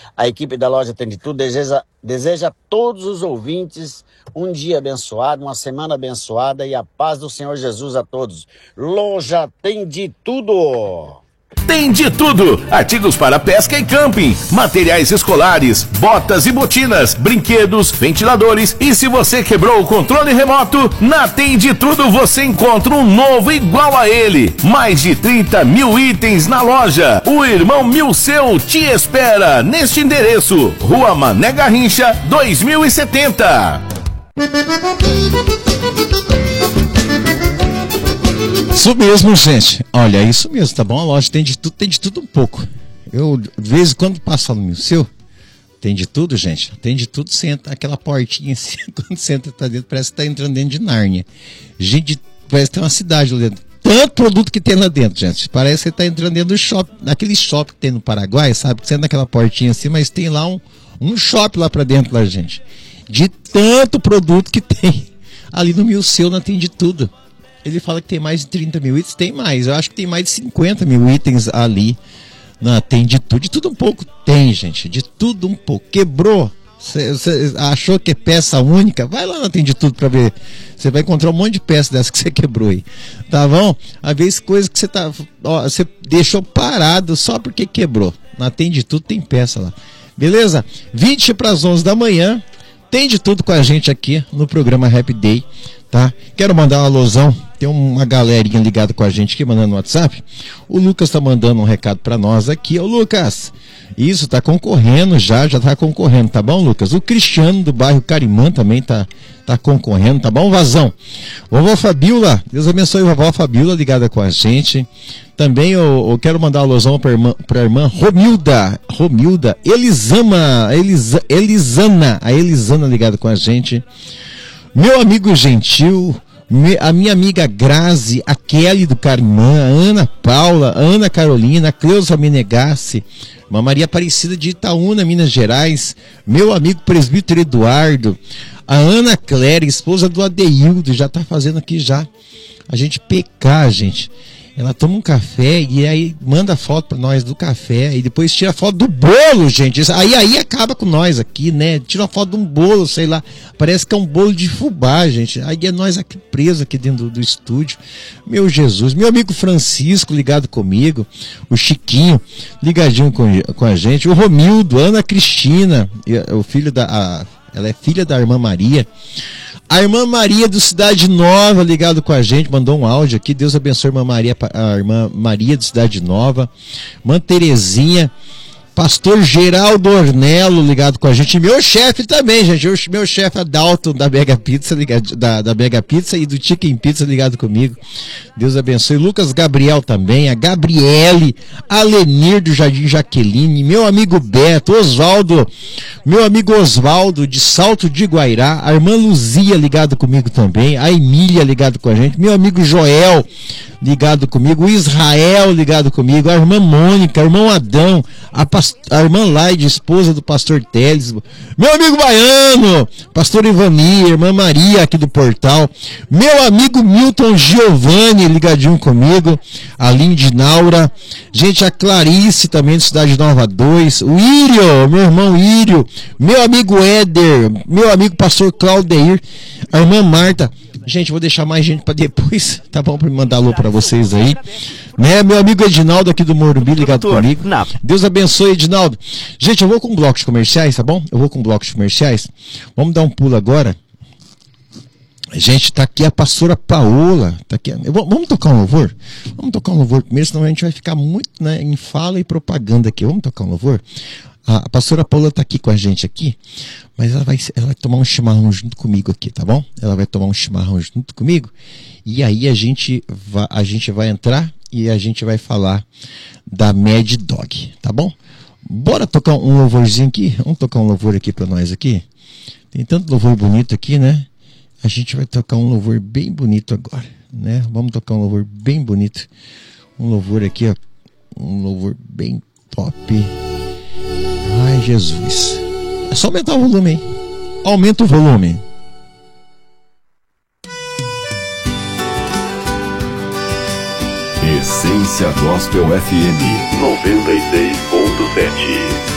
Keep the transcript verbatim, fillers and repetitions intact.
A equipe da loja Tem de Tudo deseja, deseja a todos os ouvintes um dia abençoado, uma semana abençoada e a paz do Senhor Jesus a todos. Loja Tem de Tudo. Tem de tudo, artigos para pesca e camping, materiais escolares, botas e botinas, brinquedos, ventiladores e se você quebrou o controle remoto, na Tem de Tudo você encontra um novo igual a ele. Mais de trinta mil itens na loja. O irmão Milceu te espera neste endereço, Rua Mané Garrincha, dois mil e setenta. Isso mesmo, gente. Olha, isso mesmo, tá bom? A loja tem de tudo, tem de tudo um pouco. Eu, de vez em quando, passo no Milceu, tem de tudo, gente. Tem de tudo, você entra aquela portinha assim, quando você entra pra dentro, parece que tá entrando dentro de Nárnia. Gente, parece que tem uma cidade lá dentro. Tanto produto que tem lá dentro, gente. Parece que você tá entrando dentro do shopping, naquele shopping que tem no Paraguai, sabe? Que você entra naquela portinha assim, mas tem lá um, um shopping lá pra dentro, lá, gente. De tanto produto que tem. Ali no Milceu não tem de tudo. Ele fala que tem mais de trinta mil itens, tem mais, eu acho que tem mais de cinquenta mil itens ali, não, tem de tudo, de tudo um pouco, tem, gente, de tudo um pouco. Quebrou, você achou que é peça única, vai lá na Tem de Tudo pra ver, você vai encontrar um monte de peça dessa que você quebrou aí, tá bom? Às vezes coisa que você tá, ó, você deixou parado só porque quebrou, na Tem de Tudo tem peça lá, beleza? vinte para as onze da manhã, Tem de Tudo com a gente aqui no programa Happy Day, tá? Quero mandar uma alusão, tem uma galerinha ligada com a gente aqui, mandando no WhatsApp. O Lucas tá mandando um recado pra nós aqui. Ô Lucas, isso, tá concorrendo já, já tá concorrendo, tá bom, Lucas? O Cristiano do bairro Carimã também tá, tá concorrendo, tá bom, Vazão? Vovó Fabiola, Deus abençoe a vovó Fabiola ligada com a gente. Também eu, eu quero mandar uma alusão pra irmã, pra irmã Romilda, Romilda, Elisama, Elisa, Elisana, a Elisana ligada com a gente. Meu amigo Gentil, a minha amiga Grazi, a Kelly do Carimã, a Ana Paula, a Ana Carolina, a Cleusa Menegassi, uma Maria Aparecida de Itaúna, Minas Gerais, meu amigo presbítero Eduardo, a Ana Cléria, esposa do Adeildo, já tá fazendo aqui já a gente pecar, gente. Ela toma um café e aí manda foto pra nós do café e depois tira foto do bolo, gente. Aí aí acaba com nós aqui, né? Tira uma foto de um bolo, sei lá. Parece que é um bolo de fubá, gente. Aí é nós aqui presos aqui dentro do, do estúdio. Meu Jesus. Meu amigo Francisco ligado comigo. O Chiquinho ligadinho com, com a gente. O Romildo, Ana Cristina, o filho da... A, ela é filha da irmã Maria. A irmã Maria do Cidade Nova, ligado com a gente, mandou um áudio aqui. Deus abençoe a irmã Maria, a irmã Maria do Cidade Nova. Irmã Terezinha. Pastor Geraldo Ornello, ligado com a gente. Meu chefe também, gente. Meu chefe Adalto da Mega Pizza, ligado, da, da Mega Pizza e do Chicken Pizza, ligado comigo. Deus abençoe. Lucas Gabriel também. A Gabriele. A Lenir do Jardim Jaqueline. Meu amigo Beto. Osvaldo. Meu amigo Osvaldo de Salto de Guairá. A irmã Luzia, ligado comigo também. A Emília, ligado com a gente. Meu amigo Joel, ligado comigo. O Israel, ligado comigo. A irmã Mônica. O irmão Adão. A pastora a irmã Laide, esposa do pastor Teles, meu amigo Baiano, pastor Ivani, irmã Maria aqui do portal, meu amigo Milton Giovanni ligadinho comigo, a Lindy Naura, gente, a Clarice também do Cidade Nova dois, o Írio, meu irmão Írio, meu amigo Éder, meu amigo pastor Claudeir, a irmã Marta. Gente, vou deixar mais gente para depois, tá bom? Para me mandar alô para vocês aí. Né? Meu amigo Edinaldo aqui do Morumbi, ligado comigo. Deus abençoe, Edinaldo. Gente, eu vou com blocos comerciais, tá bom? Eu vou com blocos comerciais. Vamos dar um pulo agora. Gente, tá aqui a pastora Paola. Tá aqui. Vou, vamos tocar um louvor? Vamos tocar um louvor primeiro, senão a gente vai ficar muito, né, em fala e propaganda aqui. Vamos tocar um louvor? A pastora Paula está aqui com a gente aqui, mas ela vai, ela vai tomar um chimarrão junto comigo aqui, tá bom? Ela vai tomar um chimarrão junto comigo e aí a gente vai, a gente vai entrar e a gente vai falar da Mad Dog, tá bom? Bora tocar um louvorzinho aqui? Vamos tocar um louvor aqui para nós aqui? Tem tanto louvor bonito aqui, né? A gente vai tocar um louvor bem bonito agora, né? Vamos tocar um louvor bem bonito. Um louvor aqui, ó. Um louvor bem top. Ai, Jesus. É só aumentar o volume, hein? Aumenta o volume. Essência Gospel F M noventa e seis ponto sete.